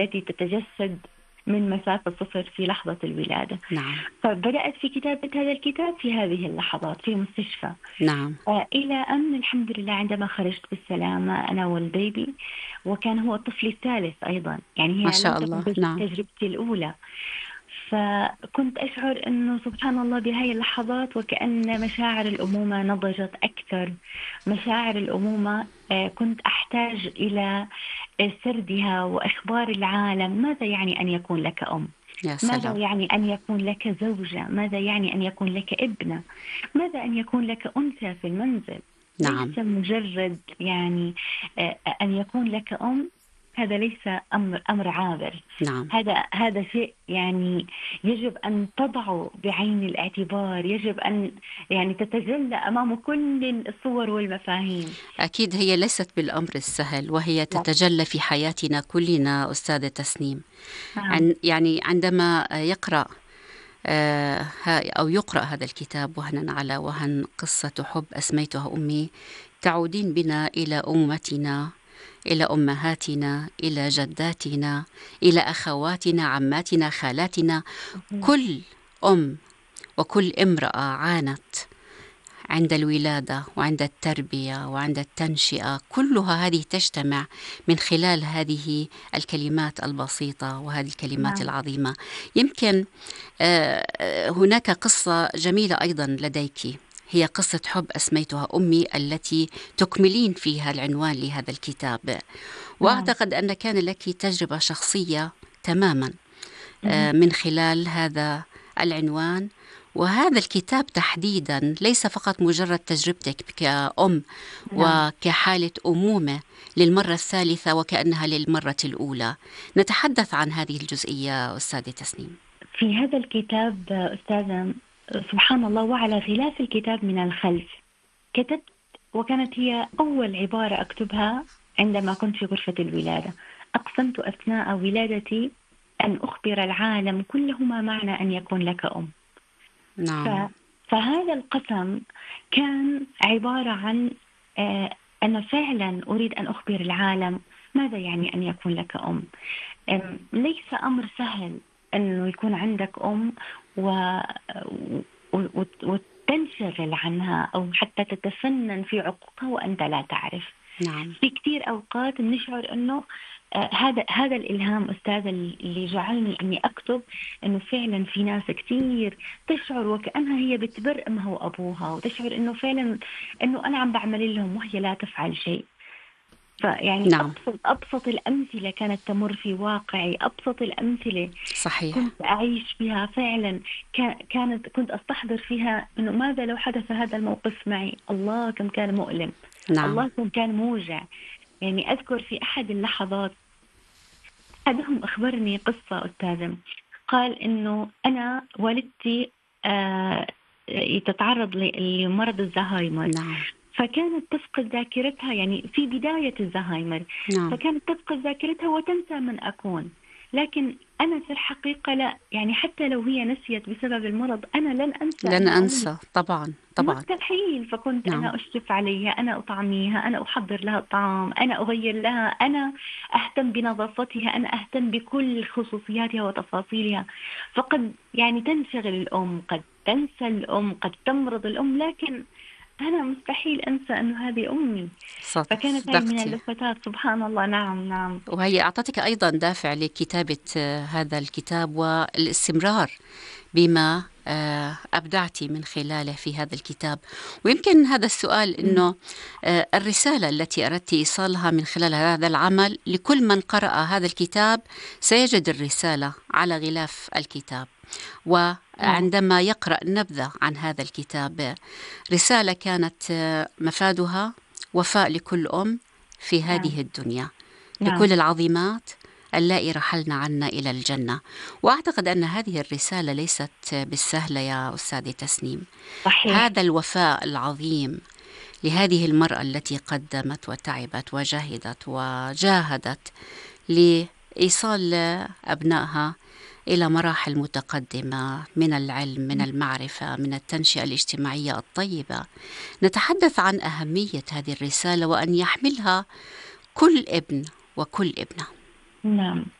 التي تتجسد من مسافة صفر في لحظة الولادة. نعم. فبدأت في كتابة هذا الكتاب في هذه اللحظات في مستشفى، نعم. إلى أن الحمد لله عندما خرجت بالسلامة أنا والبيبي، وكان هو الطفل الثالث أيضا، يعني ما هي لم شاء تكن الله. نعم. تجربتي الأولى. فكنت أشعر أنه سبحان الله بهاي اللحظات وكأن مشاعر الأمومة نضجت أكثر. مشاعر الأمومة كنت أحتاج إلى سردها وإخبار العالم ماذا يعني أن يكون لك أم، يا ماذا سلام. يعني أن يكون لك زوجة، ماذا يعني أن يكون لك ابنة، ماذا أن يكون لك أنثى في المنزل. نعم. ليس مجرد يعني أن يكون لك أم، هذا ليس أمر عابر. نعم. هذا شيء يعني يجب أن تضعه بعين الاعتبار، يجب أن يعني تتجلى أمام كل الصور والمفاهيم. أكيد هي ليست بالأمر السهل، وهي لا. تتجلى في حياتنا كلنا أستاذة تسنيم. نعم. يعني عندما يقرأ أو يقرأ هذا الكتاب وهنا على وهن قصة حب أسميتها أمي، تعودين بنا إلى أمتنا، إلى أمهاتنا، إلى جداتنا، إلى أخواتنا، عماتنا، خالاتنا. كل أم وكل امرأة عانت عند الولادة وعند التربية وعند التنشئة، كلها هذه تجتمع من خلال هذه الكلمات البسيطة وهذه الكلمات نعم. العظيمة. يمكن هناك قصة جميلة أيضا لديك، هي قصة حب أسميتها أمي، التي تكملين فيها العنوان لهذا الكتاب. نعم. وأعتقد أن كان لك تجربة شخصية تماما مهم. من خلال هذا العنوان. وهذا الكتاب تحديدا ليس فقط مجرد تجربتك كأم نعم. وكحالة أمومة للمرة الثالثة وكأنها للمرة الأولى. نتحدث عن هذه الجزئية أستاذة تسنيم. في هذا الكتاب أستاذة، سبحان الله، وعلى غلاف الكتاب من الخلف كتبت، وكانت هي أول عبارة أكتبها عندما كنت في غرفة الولادة: أقسمت أثناء ولادتي أن أخبر العالم كله ما معنى أن يكون لك أم. نعم. فهذا القسم كان عبارة عن أنا فعلا أريد أن أخبر العالم ماذا يعني أن يكون لك أم. ليس أمر سهل أنه يكون عندك أم وتنشغل عنها أو حتى تتفنن في عقوقها وأنت لا تعرف. نعم. في كتير أوقات بنشعر أنه هذا الإلهام أستاذ اللي جعلني أني أكتب، أنه فعلا في ناس كتير تشعر وكأنها هي بتبر أمها وأبوها، وتشعر أنه فعلا أنه أنا عم بعمل لهم وهي لا تفعل شيء. فيعني نعم. أبسط الأمثلة كانت تمر في واقعي، أبسط الأمثلة صحيح. كنت أعيش بها فعلا. كنت أستحضر فيها أنه ماذا لو حدث هذا الموقف معي، الله كم كان مؤلم، نعم. الله كم كان موجع. يعني أذكر في أحد اللحظات أحدهم أخبرني قصة أستاذم، قال إنه أنا والدتي تتعرض لمرض الزهايمر، نعم. فكانت تفقد ذاكرتها يعني في بداية الزهايمر. نعم. فكانت تفقد ذاكرتها وتنسى من أكون، لكن أنا في الحقيقة لا، يعني حتى لو هي نسيت بسبب المرض أنا لن أنسى لن أنها أمي، أنسى. طبعا طبعا. مستحيل. فكنت نعم. أنا أشرف عليها، أنا أطعميها، أنا أحضر لها الطعام، أنا أغير لها، أنا أهتم بنظافتها، أنا أهتم بكل خصوصياتها وتفاصيلها. فقد يعني تنشغل الأم، قد تنسى الأم، قد تمرض الأم، لكن أنا مستحيل أنسى أنه هذه أمي. فكانت هاي من صدقتي. اللفتات، سبحان الله. نعم. نعم. وهي أعطتك أيضا دافع لكتابة هذا الكتاب والاستمرار بما أبدعتي من خلاله في هذا الكتاب. ويمكن هذا السؤال أنه الرسالة التي أردت إيصالها من خلال هذا العمل لكل من قرأ هذا الكتاب سيجد الرسالة على غلاف الكتاب، وعندما يقرأ نبذة عن هذا الكتاب، رسالة كانت مفادها وفاء لكل أم في هذه الدنيا، نعم. لكل العظيمات اللائي رحلنا عنا إلى الجنة. وأعتقد أن هذه الرسالة ليست بالسهلة يا أستاذة تسنيم. صحيح. هذا الوفاء العظيم لهذه المرأة التي قدمت وتعبت وجهدت وجاهدت لإيصال أبنائها إلى مراحل متقدمة من العلم، من المعرفة، من التنشئة الاجتماعية الطيبة. نتحدث عن أهمية هذه الرسالة وأن يحملها كل ابن وكل ابنة. نعم.